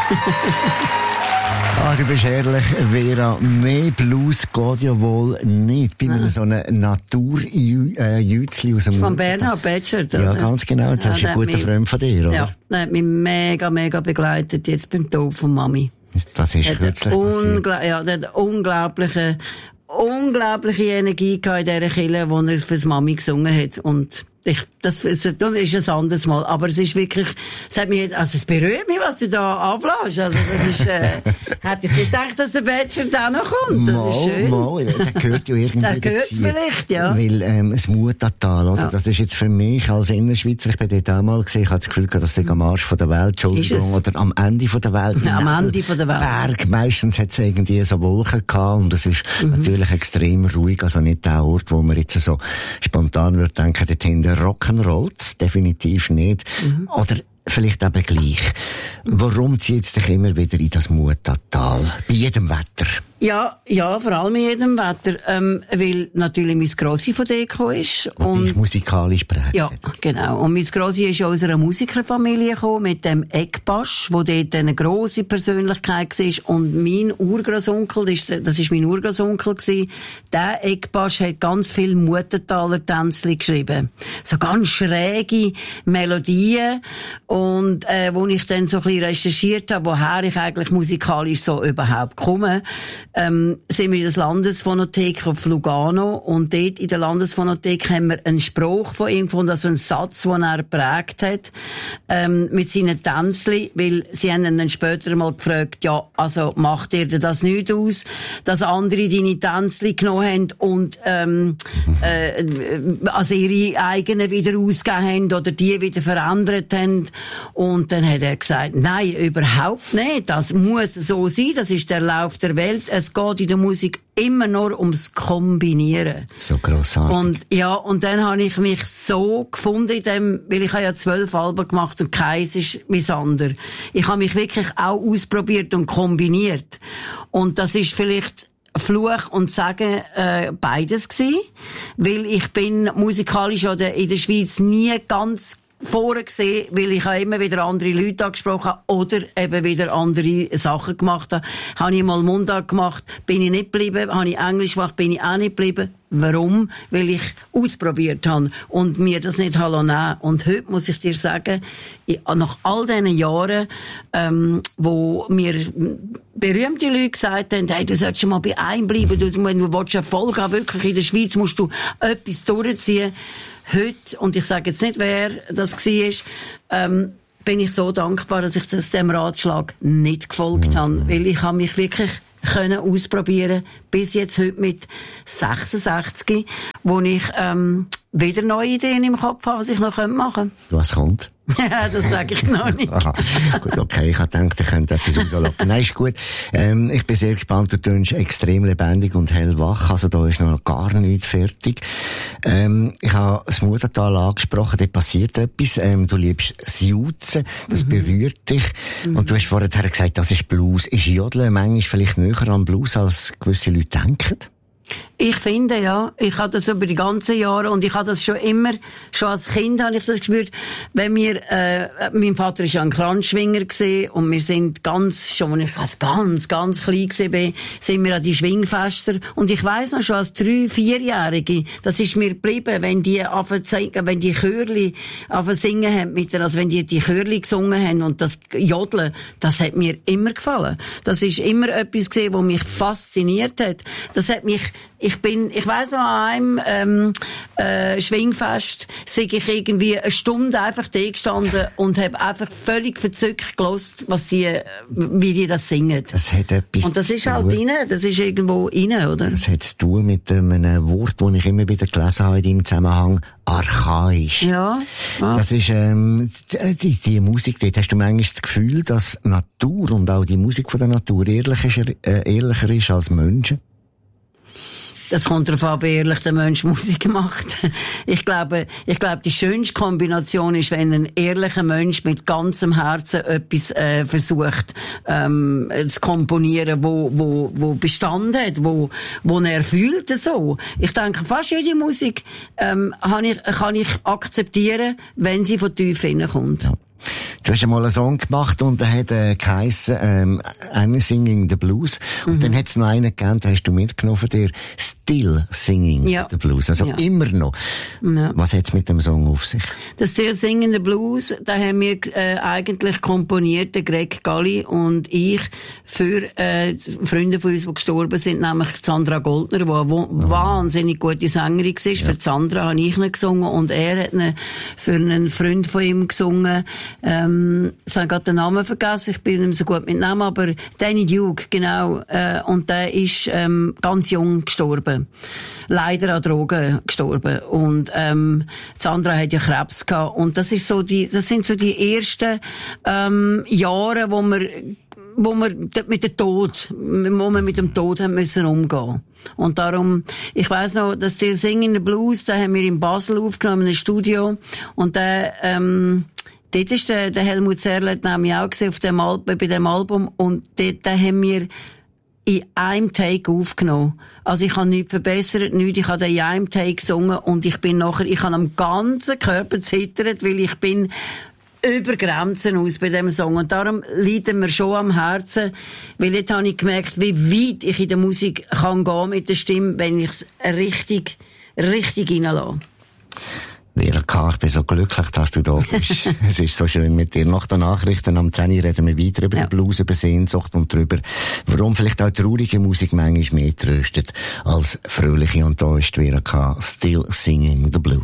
Du bist ehrlich, Vera, mehr Blues geht ja wohl nicht bei einem so einem Naturjützli aus dem Von Bernhard Betschert, oder? Ja, ganz genau. Das ist ein guter Freund von dir, oder? Ja, er hat mich mega begleitet jetzt beim Tod von Mami. Das ist kürzlich passiert. Ja, der hat unglaubliche Energie gehabt in dieser Kirche, wo er fürs Mami gesungen hat. Und das ist ein anderes Mal. Aber es ist wirklich, es berührt mich, was du da anfläschst. Also, das ist, hätte ich nicht gedacht, dass der Bachelor da noch kommt. Das ist schön. Der gehört ja irgendwie der gehört vielleicht, ja. Weil, das Mutatal, oder? Ja. Das ist jetzt für mich als Innerschweizer, ich bin dort auch mal gesehen, ich habe das Gefühl gehabt, das ist am Arsch von der Welt, Entschuldigung, oder am Ende von der Welt. Ja, am Ende von der Welt. Berg, meistens hat es irgendwie so Wolken gehabt, und es ist natürlich extrem ruhig, also nicht der Ort, wo man jetzt so spontan würde denken, dort hinten Rock'n'Rolls, definitiv nicht. Oder vielleicht eben gleich. Warum zieht es dich immer wieder in das Mutatal? Bei jedem Wetter? Ja, vor allem in jedem Wetter, weil natürlich mein Grossi von Deko ist. Und dich musikalisch prägt. Ja, genau. Und mein Grossi ist aus einer Musikerfamilie gekommen, mit dem Eckbasch, wo dort eine grosse Persönlichkeit war. Und mein Urgroßonkel, das ist mein Urgroßonkel gewesen, der Eckbasch hat ganz viel Mutataler Tänzli geschrieben. So ganz schräge Melodien. Und, wo ich dann so ein bisschen recherchiert habe, woher ich eigentlich musikalisch so überhaupt komme, sind wir in der Landesphonothek auf Lugano, und dort in der Landesphonothek haben wir einen Spruch von irgendwo, also einen Satz, den er geprägt hat, mit seinen Tänzli, weil sie haben ihn dann später mal gefragt, ja, also macht dir das nicht aus, dass andere deine Tänzli genommen haben und also ihre eigenen wieder ausgegeben haben oder die wieder verändert haben. Und dann hat er gesagt, nein, überhaupt nicht, das muss so sein, das ist der Lauf der Welt. Es geht in der Musik immer nur ums Kombinieren. So grossartig. Und dann habe ich mich so gefunden in dem, weil ich habe ja 12 Alben gemacht und keins ist wie das andere. Ich habe mich wirklich auch ausprobiert und kombiniert. Und das ist vielleicht Fluch und Segen beides gewesen, weil ich bin musikalisch in der Schweiz nie ganz vorher gesehen, weil ich auch immer wieder andere Leute angesprochen habe oder eben wieder andere Sachen gemacht habe. Habe ich mal Mundart gemacht, bin ich nicht geblieben. Habe ich Englisch gemacht, bin ich auch nicht geblieben. Warum? Weil ich ausprobiert habe und mir das nicht nehmen. Und heute muss ich dir sagen, nach all diesen Jahren, wo mir berühmte Leute gesagt haben, hey, du solltest schon mal bei einem bleiben, wenn du Erfolg haben willst, wirklich in der Schweiz musst du etwas durchziehen. Heute, und ich sage jetzt nicht, wer das war, bin ich so dankbar, dass ich dem Ratschlag nicht gefolgt habe, weil ich habe mich wirklich ausprobieren bis jetzt heute mit 66, wo ich wieder neue Ideen im Kopf habe, was ich noch machen könnte. Was kommt? Ja, das sage ich noch nicht. Aha. Gut, okay, ich dachte, ich könnte etwas rauslocken. Nein, ist gut. Ich bin sehr gespannt, du tönst extrem lebendig und hellwach, also da ist noch gar nichts fertig. Ich habe das Mutatal angesprochen, da passiert etwas, du liebst das Jutzen, das berührt dich, und du hast vorher gesagt, das ist Blues. Ist Jodeln manchmal vielleicht näher am Blues, als gewisse Leute denken? Ich finde, ja. Ich habe das über die ganzen Jahre, und ich habe das schon als Kind habe ich das gespürt, wenn wir, mein Vater ist ja ein Kranzschwinger gewesen, und wir sind schon, als ich ganz klein gewesen, sind wir an die Schwingfester, und ich weiss noch schon als 3-4-Jährige, das ist mir geblieben, wenn die Chörli singen haben also wenn die Chörli gesungen haben und das Jodeln, das hat mir immer gefallen. Das ist immer etwas gewesen, was mich fasziniert hat. Das hat mich, ich weiss noch, an einem Schwingfest sei ich irgendwie eine Stunde einfach da gestanden und habe einfach völlig verzückt gehört, wie die das singen. Das hat etwas und das ist halt rein, das ist irgendwo rein, oder? Das hat zu tun mit einem Wort, das ich immer wieder gelesen habe in deinem Zusammenhang, archaisch. Ja. Das ist die Musik, dort hast du manchmal das Gefühl, dass Natur und auch die Musik von der Natur ehrlicher ist als Menschen? Das kommt darauf an, wie ehrlich der Mensch Musik macht. Ich glaube, die schönste Kombination ist, wenn ein ehrlicher Mensch mit ganzem Herzen etwas versucht zu komponieren, wo Bestand hat, wo er fühlt so. Ich denke, fast jede Musik kann ich akzeptieren, wenn sie von tief innen kommt. Ja. Du hast einmal einen Song gemacht und der hat geheissen, I'm Singing the Blues. Und dann hat es noch einen gegeben, den hast du mitgenommen von dir, Still Singing the Blues. Also immer noch. Ja. Was hat es mit dem Song auf sich? Das Still Singing the Blues, da haben wir eigentlich komponiert, der Greg Galli und ich, für Freunde von uns, die gestorben sind, nämlich Sandra Goldner, die eine wahnsinnig gute Sängerin war. Ja. Für Sandra habe ich ihn gesungen und er hat ihn für einen Freund von ihm gesungen. Ich habe gerade den Namen vergessen, ich bin nicht mehr so gut mit Namen, aber Danny Duke, genau. Und der ist ganz jung gestorben. Leider an Drogen gestorben. Und Sandra hat ja Krebs gehabt. Und das sind so die ersten Jahre, wo wir mit dem Tod haben müssen umgehen. Und darum, ich weiss noch, dass der Singing the Blues, da haben wir in Basel aufgenommen, in einem Studio. Und dort ist der Helmut Zerlett nämlich auch gesehen bei dem Album. Und dort haben wir in einem Take aufgenommen. Also ich habe nichts verbessert, nichts. Ich habe den in einem Take gesungen und ich habe am ganzen Körper zittert, weil ich bin über Grenzen aus bei dem Song. Und darum liegt mir schon am Herzen, weil jetzt habe ich gemerkt, wie weit ich in der Musik kann gehen mit der Stimme, wenn ich es richtig reinlasse. Vera K., ich bin so glücklich, dass du da bist. Es ist so schön mit dir. Nach den Nachrichten am 10 Uhr reden wir weiter über den Blues, über Sehnsucht und darüber, warum vielleicht auch traurige Musik manchmal mehr tröstet als fröhliche. Und da ist Vera K. Still Singing the Blues.